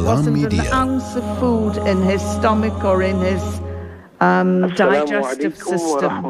wasn't an ounce of food in his stomach or in his digestive system.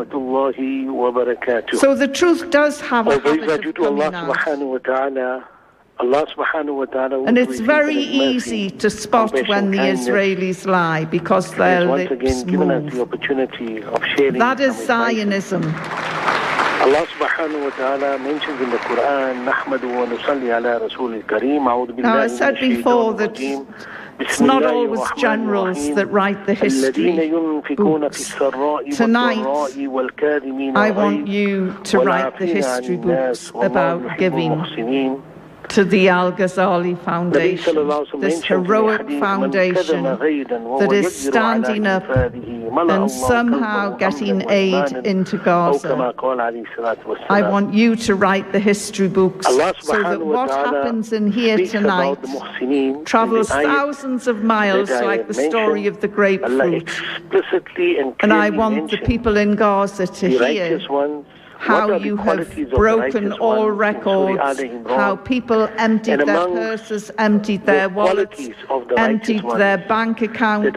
So the truth does have a habit of coming out. And it's very easy to spot when the Israelis lie because their lips move. That is Zionism. Allah subhanahu wa ta'ala mentions in the Quran, نَحْمَدُ وَنُصَلِّ عَلَى رَسُولِ الْكَرِيمِ أعوذ بالله من الشيطان الرجيم. Now I said before that it's not always generals that write the history books. Tonight, I want you to write the history books about giving to the Al-Ghazali Foundation, this heroic foundation that is standing up and somehow getting aid into Gaza. I want you to write the history books so that what happens in here tonight travels thousands of miles, like the story of the grapefruit. And I want the people in Gaza to hear how you have broken all records, how people emptied their purses, emptied their wallets, emptied their bank accounts.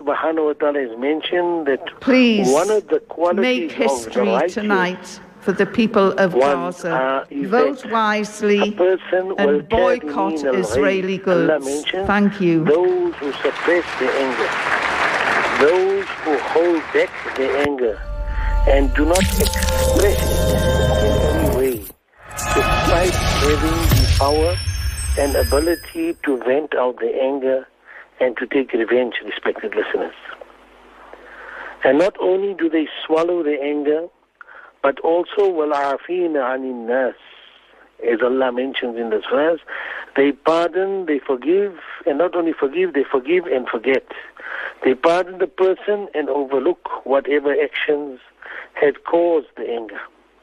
Please make history tonight for the people of Gaza. Vote wisely and boycott Israeli goods. Thank you. Those who suppress their anger, those who hold back their anger, and do not express it in any way, despite having the power and ability to vent out their anger and to take revenge, respected listeners. And not only do they swallow their anger, but also وَالْعَافِينَ عَنِ النَّاسِ, as Allah mentions in this verse, they pardon, they forgive, and not only forgive, they forgive and forget. They pardon the person and overlook whatever actions had caused the anger.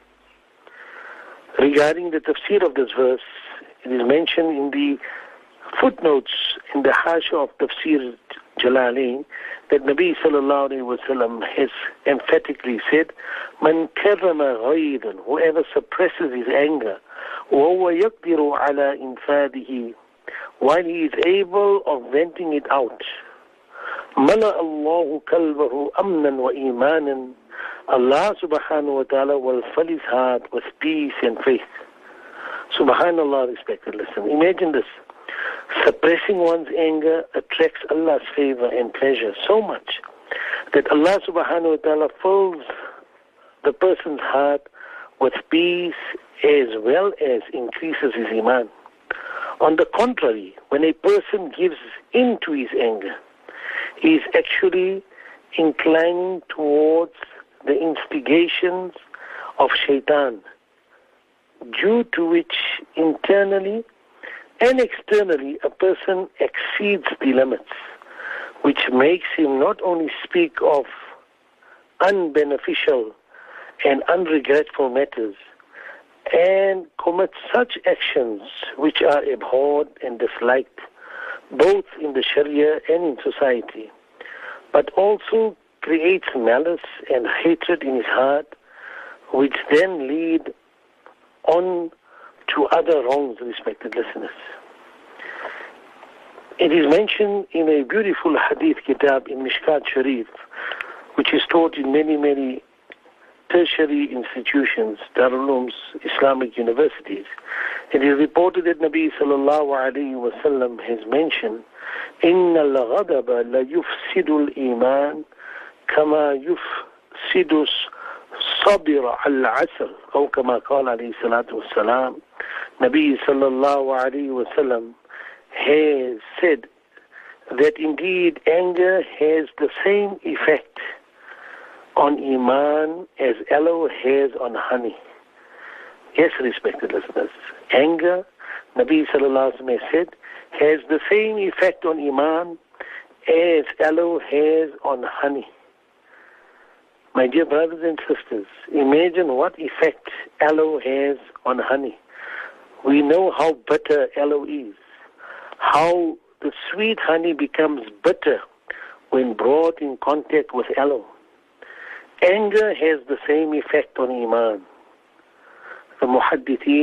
Regarding the tafsir of this verse, it is mentioned in the footnotes in the Hasha of Tafsir Jalalain that Nabi sallallahu alayhi wa sallam has emphatically said, Man karrama ghaydan, whoever suppresses his anger, وَهُوَ يَقْدِرُ عَلَى إِنْفَادِهِ, while he is able of venting it out, مَلَأَ اللَّهُ كَلْبَهُ أَمْنًا وَإِيمَانًا, Allah subhanahu wa ta'ala will fill his heart with peace and faith. Subhanallah, respected listeners. Imagine this. Suppressing one's anger attracts Allah's favor and pleasure so much that Allah subhanahu wa ta'ala fills the person's heart with peace as well as increases his iman. On the contrary, when a person gives in to his anger, he is actually inclining towards the instigations of shaitan, due to which internally and externally a person exceeds the limits, which makes him not only speak of unbeneficial and unregretful matters and commit such actions which are abhorred and disliked both in the Sharia and in society, but also creates malice and hatred in his heart, which then lead on to other wrongs, respected listeners. It is mentioned in a beautiful hadith kitab in Mishkat Sharif, which is taught in many, many tertiary institutions, Darul Ulooms, Islamic universities. It is reported that Nabi sallallahu alayhi wa sallam has mentioned, إِنَّ الْغَضَبَ لَيُفْسِدُ الْإِيمَانِ كما يفسد الصبر العسل أو كما قال عليه الصلاة والسلام. Nabi sallallahu alayhi wa sallam has said that indeed anger has the same effect on iman as aloe has on honey. Yes, respected listeners, anger, Nabi sallallahu alayhi wa sallam has said, has the same effect on iman as aloe has on honey. My dear brothers and sisters, imagine what effect aloe has on honey. We know how bitter aloe is, how the sweet honey becomes bitter when brought in contact with aloe. Anger has the same effect on iman. The muhaddithin